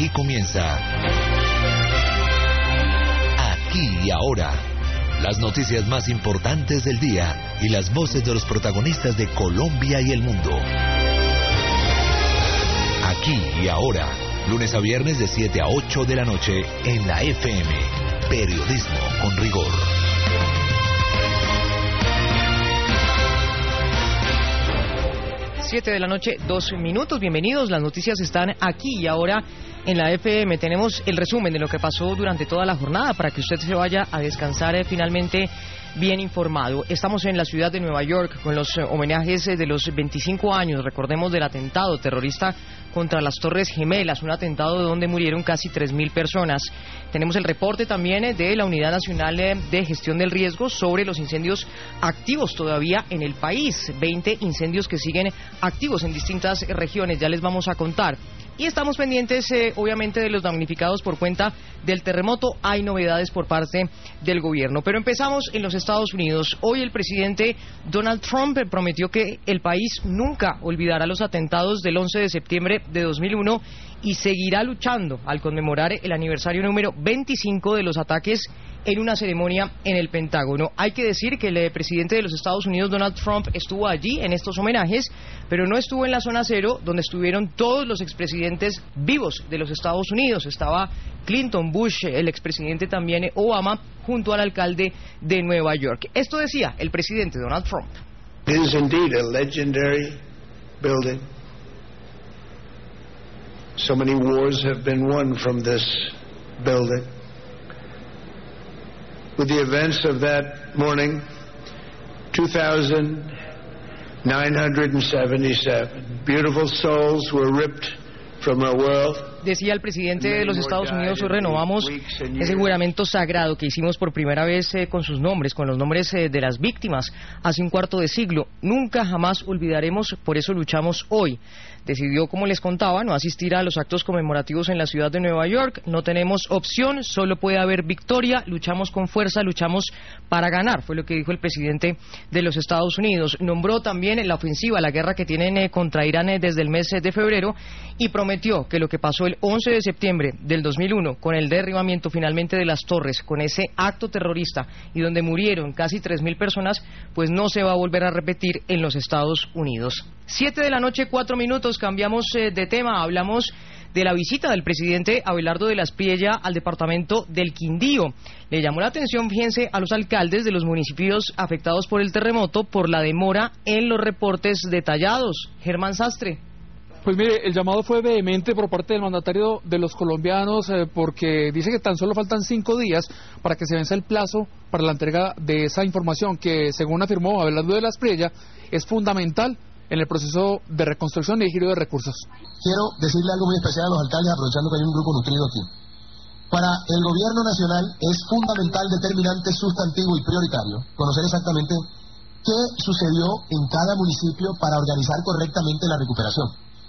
Aquí comienza Aquí y Ahora, las noticias más importantes del día y las voces de los protagonistas de Colombia y el mundo. Aquí y Ahora, lunes a viernes de 7 a 8 de la noche en la FM. Periodismo con rigor. 7 de la noche, 2 minutos. Bienvenidos, las noticias están aquí y ahora en la FM. Tenemos el resumen de lo que pasó durante toda la jornada para que usted se vaya a descansar finalmente bien informado. Estamos en la ciudad de Nueva York con los homenajes de los 25 años, recordemos, del atentado terrorista contra las Torres Gemelas, un atentado donde murieron casi 3.000 personas. Tenemos el reporte también de la Unidad Nacional de Gestión del Riesgo sobre los incendios activos todavía en el país. 20 incendios que siguen activos en distintas regiones, ya les vamos a contar. Y estamos pendientes, obviamente, de los damnificados por cuenta del terremoto. Hay novedades por parte del gobierno. Pero empezamos en los Estados Unidos. Hoy el presidente Donald Trump prometió que el país nunca olvidará los atentados del 11 de septiembre de 2001 y seguirá luchando al conmemorar el aniversario número 25 de los ataques en una ceremonia en el Pentágono. Hay que decir que el presidente de los Estados Unidos, Donald Trump, estuvo allí en estos homenajes, pero no estuvo en la zona cero, donde estuvieron todos los expresidentes vivos de los Estados Unidos. Estaba Clinton, Bush, el expresidente también Obama, junto al alcalde de Nueva York. Esto decía el presidente Donald Trump. It is indeed a legendary building. So many wars have been won from this building. With the events of that morning, 2,977 beautiful souls were ripped from our world. Decía el presidente de los Estados Unidos: hoy renovamos ese juramento sagrado que hicimos por primera vez con sus nombres, con los nombres de las víctimas hace un cuarto de siglo. Nunca jamás olvidaremos, por eso luchamos hoy. Decidió, como les contaba, no asistir a los actos conmemorativos en la ciudad de Nueva York. No tenemos opción, solo puede haber victoria. Luchamos con fuerza, luchamos para ganar, fue lo que dijo el presidente de los Estados Unidos. Nombró también la ofensiva, la guerra que tienen contra Irán desde el mes de febrero, y prometió que lo que pasó el 11 de septiembre del 2001, con el derribamiento finalmente de las torres, con ese acto terrorista y donde murieron casi 3.000 personas, pues no se va a volver a repetir en los Estados Unidos. 7 de la noche, 4 minutos, cambiamos de tema, hablamos de la visita del presidente Abelardo de la Espriella al departamento del Quindío. Le llamó la atención, fíjense, a los alcaldes de los municipios afectados por el terremoto por la demora en los reportes detallados. Germán Sastre. Pues mire, el llamado fue vehemente por parte del mandatario de los colombianos porque dice que tan solo faltan 5 días para que se venza el plazo para la entrega de esa información que, según afirmó Abelardo de la Espriella, es fundamental en el proceso de reconstrucción y giro de recursos. Quiero decirle algo muy especial a los alcaldes, aprovechando que hay un grupo nutrido aquí. Para el gobierno nacional es fundamental, determinante, sustantivo y prioritario conocer exactamente qué sucedió en cada municipio para organizar correctamente la recuperación.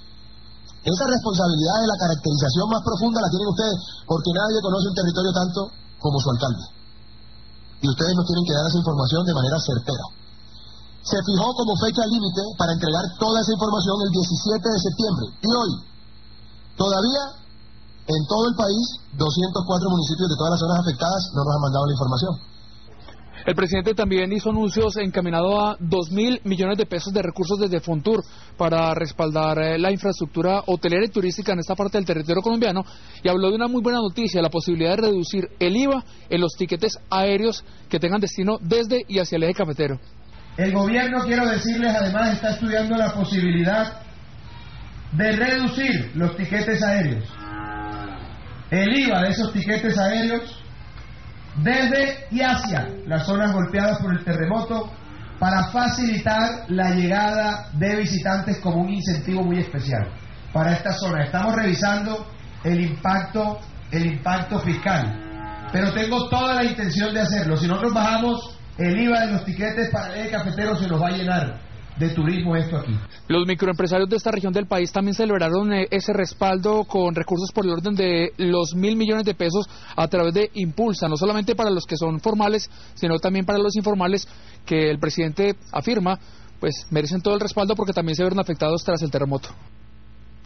Esa responsabilidad de la caracterización más profunda la tienen ustedes, porque nadie conoce un territorio tanto como su alcalde. Y ustedes nos tienen que dar esa información de manera certera. Se fijó como fecha límite para entregar toda esa información el 17 de septiembre. Y hoy, todavía, en todo el país, 204 municipios de todas las zonas afectadas no nos han mandado la información. El presidente también hizo anuncios encaminados a 2.000 millones de pesos de recursos desde Fontur para respaldar la infraestructura hotelera y turística en esta parte del territorio colombiano, y habló de una muy buena noticia, la posibilidad de reducir el IVA en los tiquetes aéreos que tengan destino desde y hacia el eje cafetero. El gobierno, quiero decirles, además está estudiando la posibilidad de reducir los tiquetes aéreos, el IVA de esos tiquetes aéreos desde y hacia las zonas golpeadas por el terremoto, para facilitar la llegada de visitantes como un incentivo muy especial para esta zona. Estamos revisando el impacto fiscal, pero tengo toda la intención de hacerlo. Si nosotros bajamos el IVA de los tiquetes para el eje cafetero, se nos va a llenar de turismo esto aquí. Los microempresarios de esta región del país también celebraron ese respaldo con recursos por el orden de los 1.000 millones de pesos a través de Impulsa, no solamente para los que son formales, sino también para los informales, que el presidente afirma pues merecen todo el respaldo porque también se vieron afectados tras el terremoto.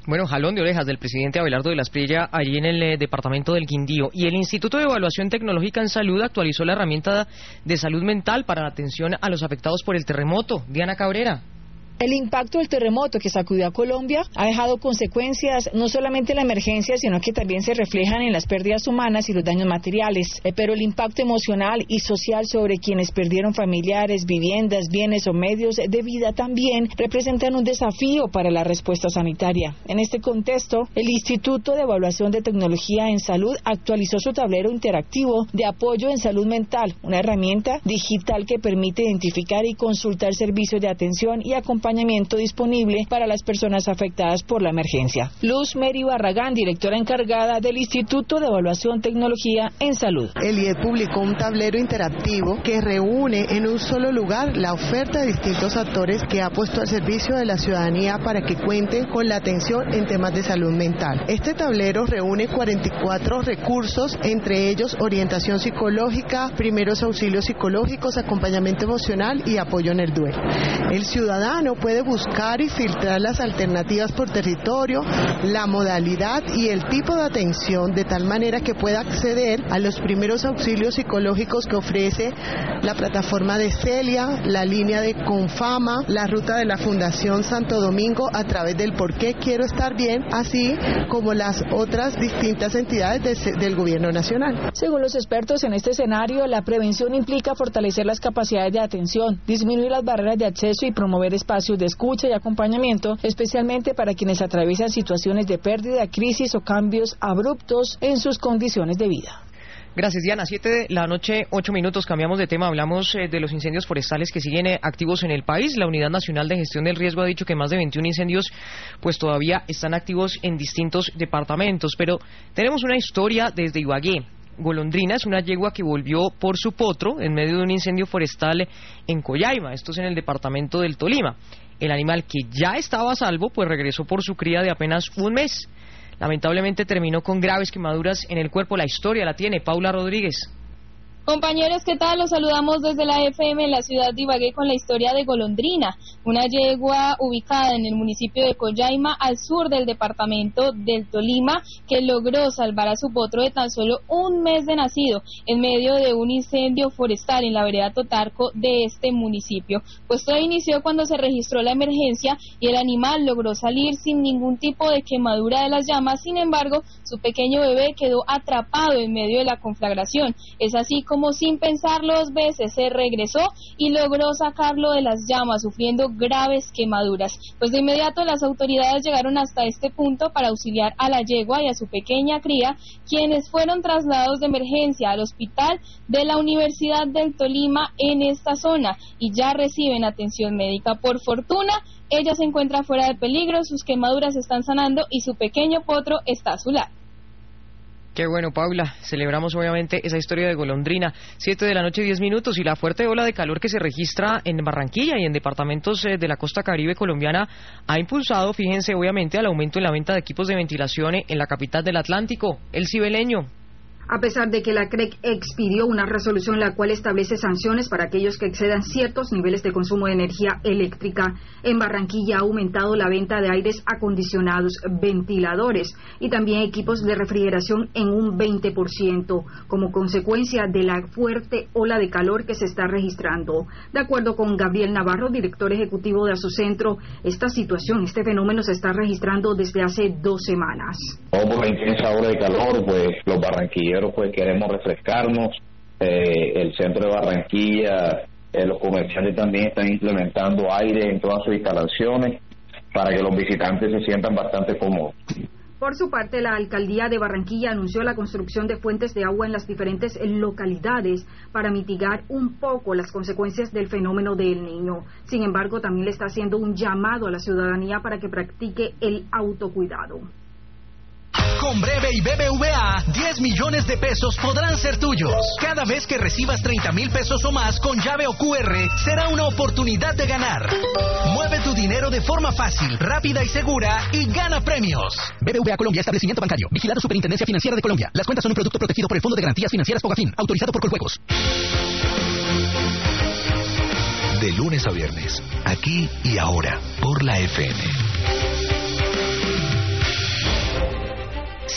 Bueno, jalón de orejas del presidente Abelardo de la Espriella allí en el departamento del Quindío. Y el Instituto de Evaluación Tecnológica en Salud actualizó la herramienta de salud mental para la atención a los afectados por el terremoto. Diana Cabrera. El impacto del terremoto que sacudió a Colombia ha dejado consecuencias no solamente en la emergencia, sino que también se reflejan en las pérdidas humanas y los daños materiales. Pero el impacto emocional y social sobre quienes perdieron familiares, viviendas, bienes o medios de vida también representan un desafío para la respuesta sanitaria. En este contexto, el Instituto de Evaluación de Tecnología en Salud actualizó su tablero interactivo de apoyo en salud mental, una herramienta digital que permite identificar y consultar servicios de atención y acompañamiento disponible para las personas afectadas por la emergencia. Luz Meri Barragán, directora encargada del Instituto de Evaluación Tecnología en Salud. El IED publicó un tablero interactivo que reúne en un solo lugar la oferta de distintos actores que ha puesto al servicio de la ciudadanía para que cuenten con la atención en temas de salud mental. Este tablero reúne 44 recursos, entre ellos orientación psicológica, primeros auxilios psicológicos, acompañamiento emocional y apoyo en el duelo. El ciudadano puede buscar y filtrar las alternativas por territorio, la modalidad y el tipo de atención de tal manera que pueda acceder a los primeros auxilios psicológicos que ofrece la plataforma de Celia, la línea de Confama, la ruta de la Fundación Santo Domingo a través del Por qué quiero estar bien, así como las otras distintas entidades del Gobierno Nacional. Según los expertos, en este escenario, la prevención implica fortalecer las capacidades de atención, disminuir las barreras de acceso y promover espacios de escucha y acompañamiento, especialmente para quienes atraviesan situaciones de pérdida, crisis o cambios abruptos en sus condiciones de vida. Gracias, Diana. 7 de la noche, 8 minutos. Cambiamos de tema. Hablamos de los incendios forestales que siguen activos en el país. La Unidad Nacional de Gestión del Riesgo ha dicho que más de 21 incendios pues todavía están activos en distintos departamentos. Pero tenemos una historia desde Ibagué. Golondrina es una yegua que volvió por su potro en medio de un incendio forestal en Collaima, esto es en el departamento del Tolima. El animal, que ya estaba a salvo, pues regresó por su cría de apenas un mes. Lamentablemente terminó con graves quemaduras en el cuerpo. La historia la tiene Paula Rodríguez. Compañeros, ¿qué tal? Los saludamos desde la FM en la ciudad de Ibagué con la historia de Golondrina, una yegua ubicada en el municipio de Collaima, al sur del departamento del Tolima, que logró salvar a su potro de tan solo un mes de nacido en medio de un incendio forestal en la vereda Totarco de este municipio. Pues todo inició cuando se registró la emergencia y el animal logró salir sin ningún tipo de quemadura de las llamas. Sin embargo, su pequeño bebé quedó atrapado en medio de la conflagración. Es así como sin pensarlo dos veces se regresó y logró sacarlo de las llamas, sufriendo graves quemaduras. Pues de inmediato las autoridades llegaron hasta este punto para auxiliar a la yegua y a su pequeña cría, quienes fueron trasladados de emergencia al hospital de la Universidad del Tolima en esta zona y ya reciben atención médica. Por fortuna, ella se encuentra fuera de peligro, sus quemaduras están sanando y su pequeño potro está a su lado. Qué bueno, Paula. Celebramos obviamente esa historia de Golondrina. 7 de la noche, 10 minutos, y la fuerte ola de calor que se registra en Barranquilla y en departamentos de la costa caribe colombiana ha impulsado, fíjense, obviamente, al aumento en la venta de equipos de ventilación en la capital del Atlántico, el Cibeleño. A pesar de que la CREC expidió una resolución la cual establece sanciones para aquellos que excedan ciertos niveles de consumo de energía eléctrica, en Barranquilla ha aumentado la venta de aires acondicionados, ventiladores y también equipos de refrigeración en un 20%, como consecuencia de la fuerte ola de calor que se está registrando. De acuerdo con Gabriel Navarro, director ejecutivo de Asucentro, esta situación, este fenómeno se está registrando desde hace 2 semanas. Por la intensa ola de calor, pues los barranquilleros pues queremos refrescarnos. El centro de Barranquilla, los comerciantes también están implementando aire en todas sus instalaciones para que los visitantes se sientan bastante cómodos. Por su parte, la alcaldía de Barranquilla anunció la construcción de fuentes de agua en las diferentes localidades para mitigar un poco las consecuencias del fenómeno del Niño. Sin embargo, también le está haciendo un llamado a la ciudadanía para que practique el autocuidado. Con Breve y BBVA, 10 millones de pesos podrán ser tuyos. Cada vez que recibas 30,000 pesos o más con llave o QR, será una oportunidad de ganar. Mueve tu dinero de forma fácil, rápida y segura y gana premios. BBVA Colombia, establecimiento bancario. Vigilado Superintendencia Financiera de Colombia. Las cuentas son un producto protegido por el Fondo de Garantías Financieras Fogafín, autorizado por Coljuegos. De lunes a viernes, aquí y ahora, por la FM.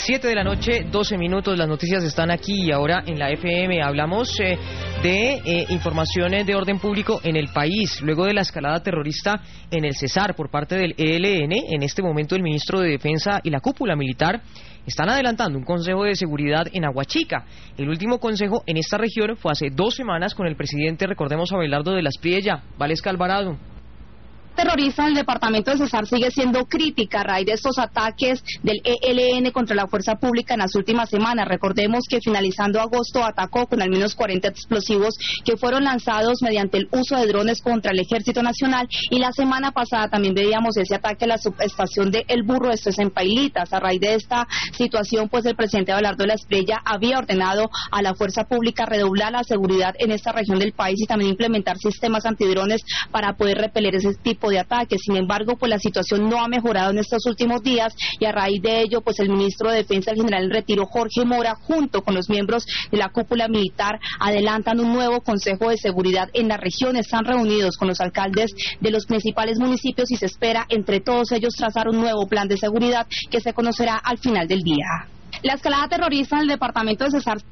7 de la noche, 12 minutos, las noticias están aquí y ahora en la FM. Hablamos de informaciones de orden público en el país. Luego de la escalada terrorista en el Cesar por parte del ELN, en este momento el ministro de Defensa y la cúpula militar están adelantando un consejo de seguridad en Aguachica. El último consejo en esta región fue hace 2 semanas con el presidente, recordemos, Abelardo de la Espriella. Valesca Alvarado. Terrorista en el departamento de Cesar sigue siendo crítica a raíz de estos ataques del ELN contra la fuerza pública en las últimas semanas. Recordemos que finalizando agosto atacó con al menos 40 explosivos que fueron lanzados mediante el uso de drones contra el Ejército Nacional, y la semana pasada también veíamos ese ataque a la subestación de El Burro, esto es en Pailitas. A raíz de esta situación, pues el presidente Abelardo de la Espriella había ordenado a la fuerza pública redoblar la seguridad en esta región del país y también implementar sistemas antidrones para poder repeler ese tipo de ataques. Sin embargo, pues la situación no ha mejorado en estos últimos días, y a raíz de ello, pues el ministro de Defensa, el general en retiro Jorge Mora, junto con los miembros de la cúpula militar, adelantan un nuevo consejo de seguridad en la región. Están reunidos con los alcaldes de los principales municipios y se espera entre todos ellos trazar un nuevo plan de seguridad que se conocerá al final del día. La escalada terrorista en el departamento de Cesar.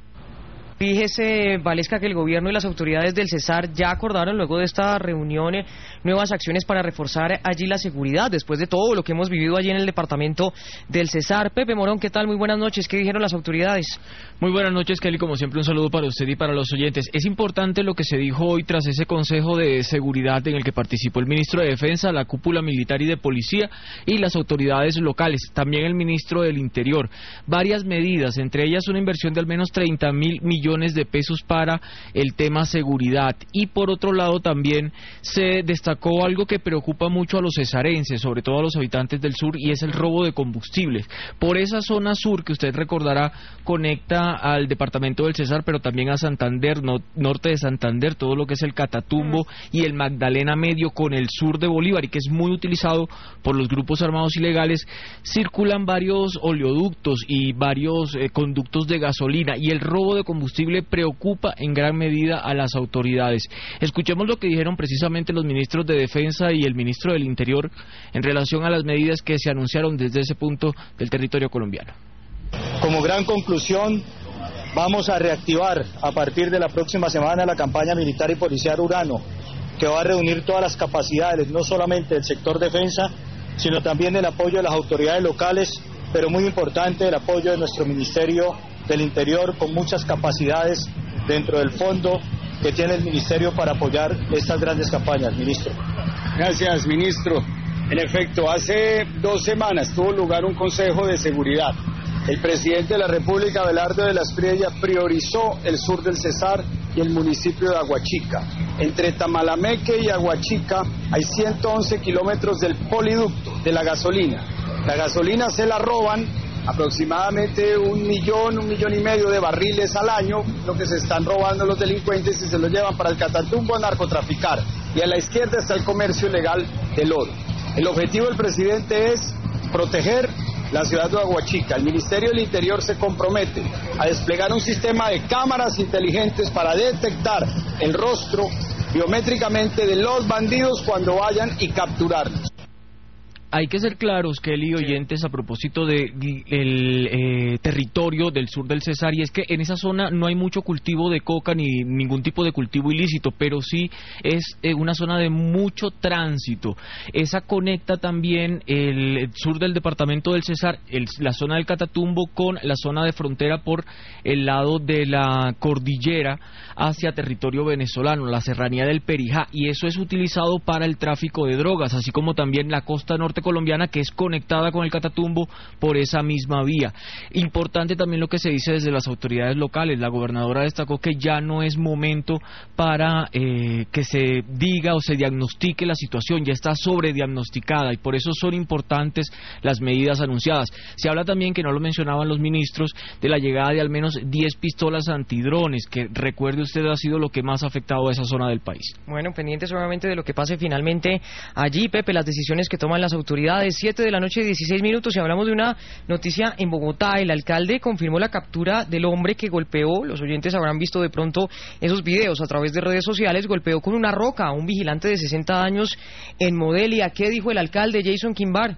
Fíjese, Valesca, que el gobierno y las autoridades del Cesar ya acordaron luego de esta reunión nuevas acciones para reforzar allí la seguridad, después de todo lo que hemos vivido allí en el departamento del Cesar. Pepe Morón, ¿qué tal? Muy buenas noches. ¿Qué dijeron las autoridades? Muy buenas noches, Kelly. Como siempre, un saludo para usted y para los oyentes. Es importante lo que se dijo hoy tras ese Consejo de Seguridad en el que participó el ministro de Defensa, la cúpula militar y de policía y las autoridades locales, también el ministro del Interior. Varias medidas, entre ellas una inversión de al menos 30.000 millones de pesos para el tema seguridad. Y por otro lado también se destacó algo que preocupa mucho a los cesarenses, sobre todo a los habitantes del sur, y es el robo de combustibles. Por esa zona sur, que usted recordará, conecta al departamento del Cesar, pero también a Santander, norte de Santander, todo lo que es el Catatumbo y el Magdalena Medio con el sur de Bolívar, y que es muy utilizado por los grupos armados ilegales. Circulan varios oleoductos y varios conductos de gasolina, y el robo de combustible preocupa en gran medida a las autoridades. Escuchemos lo que dijeron precisamente los ministros de Defensa y el ministro del Interior en relación a las medidas que se anunciaron desde ese punto del territorio colombiano. Como gran conclusión, vamos a reactivar a partir de la próxima semana la campaña militar y policial Urano, que va a reunir todas las capacidades, no solamente del sector defensa, sino también del apoyo de las autoridades locales, pero muy importante el apoyo de nuestro Ministerio del Interior, con muchas capacidades dentro del fondo que tiene el Ministerio para apoyar estas grandes campañas. Ministro. Gracias, ministro. En efecto, hace 2 semanas tuvo lugar un Consejo de Seguridad. El presidente de la República, Abelardo de la Espriella, priorizó el sur del Cesar y el municipio de Aguachica. Entre Tamalameque y Aguachica hay 111 kilómetros del poliducto de la gasolina. La gasolina se la roban aproximadamente 1 millón y medio de barriles al año, lo que se están robando los delincuentes, y se los llevan para el Catatumbo a narcotraficar. Y a la izquierda está el comercio ilegal del oro. El objetivo del presidente es proteger la ciudad de Aguachica. El Ministerio del Interior se compromete a desplegar un sistema de cámaras inteligentes para detectar el rostro biométricamente de los bandidos cuando vayan y capturarlos. Hay que ser claros, Kelly, oyentes, a propósito del territorio del sur del Cesar, y es que en esa zona no hay mucho cultivo de coca ni ningún tipo de cultivo ilícito, pero sí es una zona de mucho tránsito. Esa conecta también el sur del departamento del Cesar, la zona del Catatumbo, con la zona de frontera por el lado de la cordillera hacia territorio venezolano, la serranía del Perijá, y eso es utilizado para el tráfico de drogas, así como también la costa norte colombiana, que es conectada con el Catatumbo por esa misma vía. Importante también lo que se dice desde las autoridades locales. La gobernadora destacó que ya no es momento para que se diga o se diagnostique la situación, ya está sobrediagnosticada, y por eso son importantes las medidas anunciadas. Se habla también, que no lo mencionaban los ministros, de la llegada de al menos 10 pistolas antidrones, que recuerde usted ha sido lo que más ha afectado a esa zona del país. Bueno, pendientes obviamente de lo que pase finalmente allí, Pepe, las decisiones que toman las autoridades. 7 de la noche, 16 minutos, y hablamos de una noticia en Bogotá. El alcalde confirmó la captura del hombre que golpeó, los oyentes habrán visto de pronto esos videos a través de redes sociales, golpeó con una roca a un vigilante de 60 años en Modelia. ¿Qué dijo el alcalde, Jason Quimbar?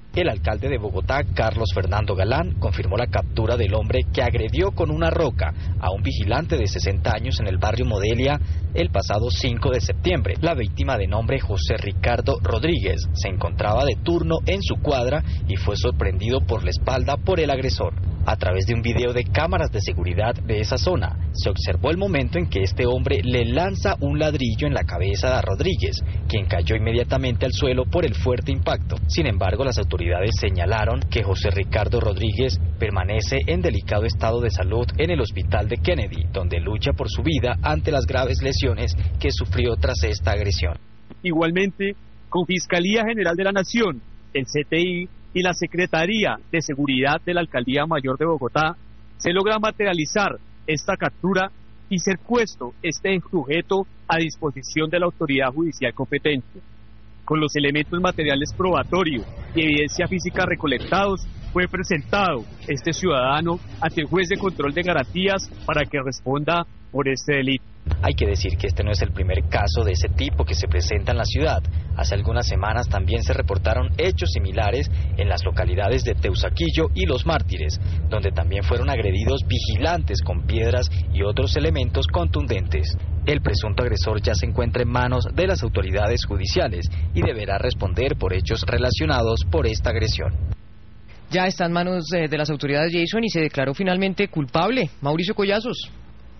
El alcalde de Bogotá, Carlos Fernando Galán, confirmó la captura del hombre que agredió con una roca a un vigilante de 60 años en el barrio Modelia el pasado 5 de septiembre. La víctima, de nombre José Ricardo Rodríguez, se encontraba de turno en su cuadra y fue sorprendido por la espalda por el agresor. A través de un video de cámaras de seguridad de esa zona, se observó el momento en que este hombre le lanza un ladrillo en la cabeza a Rodríguez, quien cayó inmediatamente al suelo por el fuerte impacto. Sin embargo, las autoridades señalaron que José Ricardo Rodríguez permanece en delicado estado de salud en el hospital de Kennedy, donde lucha por su vida ante las graves lesiones que sufrió tras esta agresión. Igualmente, con Fiscalía General de la Nación, el CTI y la Secretaría de Seguridad de la Alcaldía Mayor de Bogotá, se logra materializar esta captura y ser puesto este sujeto a disposición de la autoridad judicial competente. Con los elementos materiales probatorios y evidencia física recolectados, fue presentado este ciudadano ante el juez de control de garantías para que responda por este delito. Hay que decir que este no es el primer caso de ese tipo que se presenta en la ciudad. Hace algunas semanas también se reportaron hechos similares en las localidades de Teusaquillo y Los Mártires, donde también fueron agredidos vigilantes con piedras y otros elementos contundentes. El presunto agresor ya se encuentra en manos de las autoridades judiciales y deberá responder por hechos relacionados por esta agresión. Ya está en manos de las autoridades, Jason, y se declaró finalmente culpable. Mauricio Collazos.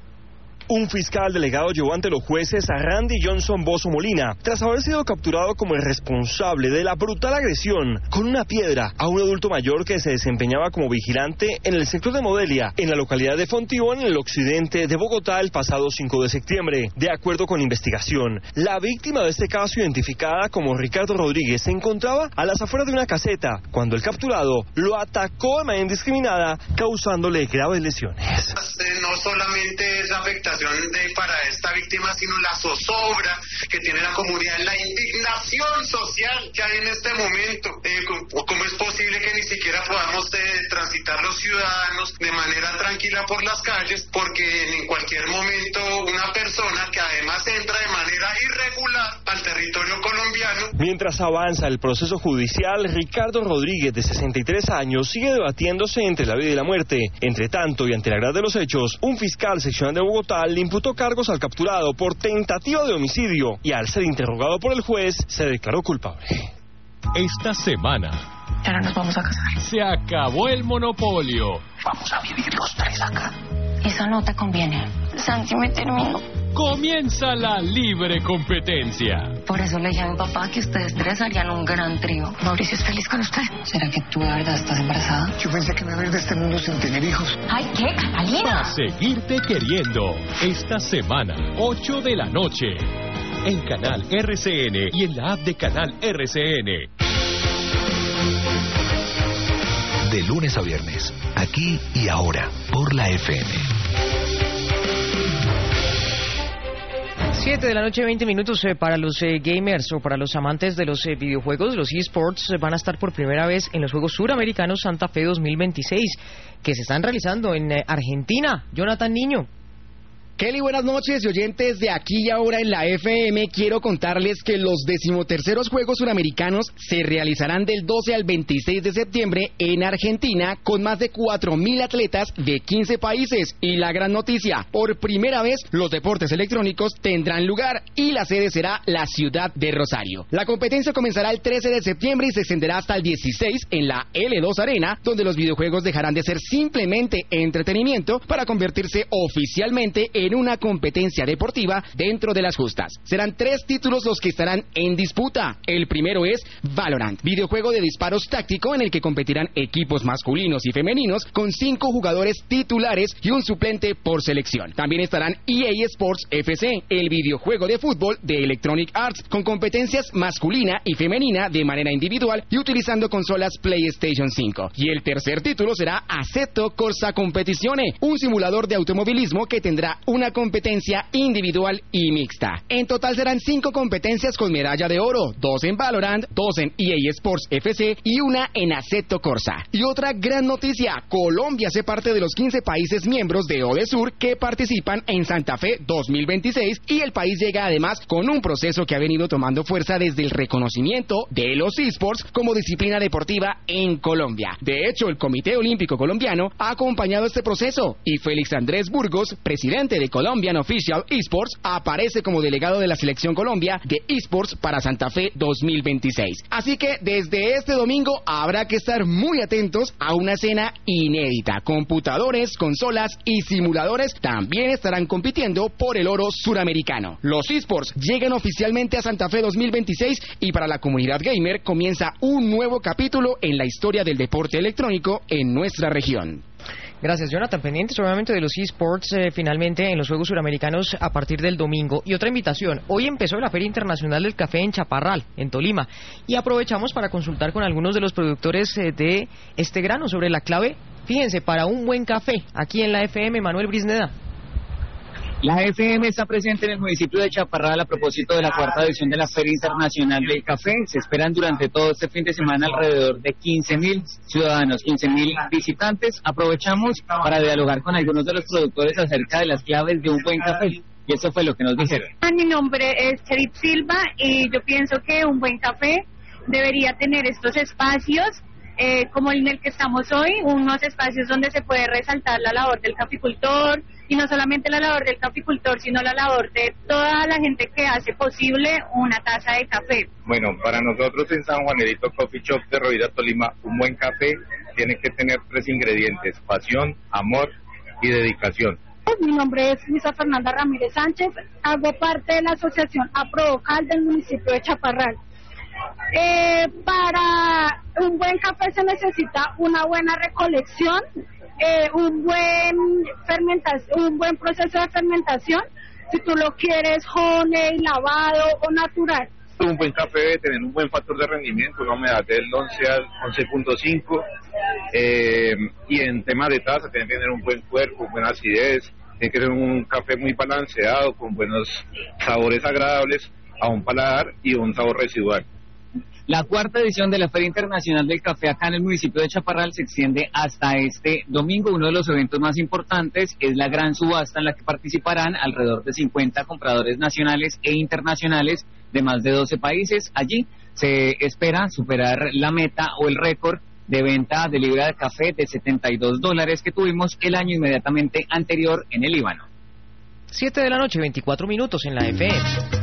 Un fiscal delegado llevó ante los jueces a Randy Johnson Bozo Molina tras haber sido capturado como el responsable de la brutal agresión con una piedra a un adulto mayor que se desempeñaba como vigilante en el sector de Modelia, en la localidad de Fontibón, en el occidente de Bogotá, el pasado 5 de septiembre. De acuerdo con la investigación, la víctima de este caso, identificada como Ricardo Rodríguez, se encontraba a las afueras de una caseta cuando el capturado lo atacó de manera indiscriminada, causándole graves lesiones. No solamente es la afectación para esta víctima, sino la zozobra que tiene la comunidad, la indignación social que hay en este momento. ¿Cómo es posible que ni siquiera podamos transitar los ciudadanos de manera tranquila por las calles? Porque en cualquier momento una persona que además entra de manera irregular al territorio colombiano. Mientras avanza el proceso judicial, Ricardo Rodríguez, de 63 años, sigue debatiéndose entre la vida y la muerte. Entre tanto, y ante la gravedad de los hechos, un fiscal seccional de Bogotá le imputó cargos al capturado por tentativa de homicidio y, al ser interrogado por el juez, se declaró culpable. Esta semana ya no nos vamos a casar. Se acabó el monopolio. Vamos a vivir los tres acá. Eso no te conviene. Santi me terminó. Comienza la libre competencia. Por eso le dije a mi papá que ustedes tres harían un gran trío. Mauricio es feliz con usted. ¿Será que tú de verdad estás embarazada? Yo pensé que me iba a ir de este mundo sin tener hijos. ¡Ay, qué, Catalina! A seguirte queriendo. Esta semana, 8 de la noche. En Canal RCN y en la app de Canal RCN. De lunes a viernes, aquí y ahora, por la FM. 7 de la noche, 20 minutos para los gamers o para los amantes de los videojuegos. Los eSports van a estar por primera vez en los Juegos Suramericanos Santa Fe 2026, que se están realizando en Argentina. Jonathan Niño. Kelly, buenas noches, y oyentes de Aquí y Ahora en la FM. Quiero contarles que los 13º Juegos Suramericanos se realizarán del 12 al 26 de septiembre en Argentina, con más de 4.000 atletas de 15 países. Y la gran noticia, por primera vez los deportes electrónicos tendrán lugar y la sede será la ciudad de Rosario. La competencia comenzará el 13 de septiembre y se extenderá hasta el 16 en la L2 Arena, donde los videojuegos dejarán de ser simplemente entretenimiento para convertirse oficialmente en una competencia deportiva dentro de las justas. Serán 3 títulos los que estarán en disputa. El primero es Valorant, videojuego de disparos táctico en el que competirán equipos masculinos y femeninos con 5 jugadores titulares y un suplente por selección. También estarán EA Sports FC, el videojuego de fútbol de Electronic Arts, con competencias masculina y femenina de manera individual y utilizando consolas PlayStation 5. Y el tercer título será Assetto Corsa Competizione, un simulador de automovilismo que tendrá una una competencia individual y mixta. En total serán 5 competencias con medalla de oro, 2 en Valorant, 2 en EA Sports FC y una en Assetto Corsa. Y otra gran noticia, Colombia hace parte de los 15 países miembros de Odesur que participan en Santa Fe 2026 y el país llega además con un proceso que ha venido tomando fuerza desde el reconocimiento de los esports como disciplina deportiva en Colombia. De hecho, el Comité Olímpico Colombiano ha acompañado este proceso y Félix Andrés Burgos, presidente de Colombian Official Esports, aparece como delegado de la Selección Colombia de esports para Santa Fe 2026. Así que desde este domingo habrá que estar muy atentos a una escena inédita. Computadores, consolas y simuladores también estarán compitiendo por el oro suramericano. Los esports llegan oficialmente a Santa Fe 2026 y para la comunidad gamer comienza un nuevo capítulo en la historia del deporte electrónico en nuestra región. Gracias, Jonathan. Pendientes obviamente de los eSports finalmente en los Juegos Suramericanos a partir del domingo. Y otra invitación, hoy empezó la Feria Internacional del Café en Chaparral, en Tolima, y aprovechamos para consultar con algunos de los productores de este grano sobre la clave, fíjense, para un buen café, aquí en la FM. Manuel Brisneda. La FM está presente en el municipio de Chaparral a propósito de la 4ª edición de la Feria Internacional del Café. Se esperan durante todo este fin de semana alrededor de 15.000 ciudadanos, 15.000 visitantes. Aprovechamos para dialogar con algunos de los productores acerca de las claves de un buen café. Y eso fue lo que nos dijeron. Mi nombre es Cherit Silva y yo pienso que un buen café debería tener estos espacios como en el que estamos hoy, unos espacios donde se puede resaltar la labor del caficultor, y no solamente la labor del caficultor, sino la labor de toda la gente que hace posible una taza de café. Bueno, para nosotros en San Juanito Coffee Shop de Rovira, Tolima, un buen café tiene que tener 3 ingredientes: pasión, amor y dedicación. Mi nombre es Luisa Fernanda Ramírez Sánchez, hago parte de la asociación Aprovocal del municipio de Chaparral. Para un buen café se necesita una buena recolección, un buen proceso de fermentación, si tú lo quieres honey, lavado o natural. Un buen café debe tener un buen factor de rendimiento, una humedad del 11 al 11.5, y en tema de taza tiene que tener un buen cuerpo, buena acidez, tiene que ser un café muy balanceado, con buenos sabores agradables a un paladar y un sabor residual. La 4ª edición de la Feria Internacional del Café acá en el municipio de Chaparral se extiende hasta este domingo. Uno de los eventos más importantes es la gran subasta en la que participarán alrededor de 50 compradores nacionales e internacionales de más de 12 países. Allí se espera superar la meta o el récord de venta de libra de café de $72 que tuvimos el año inmediatamente anterior en el Líbano. 7 de la noche, 24 minutos en la FM.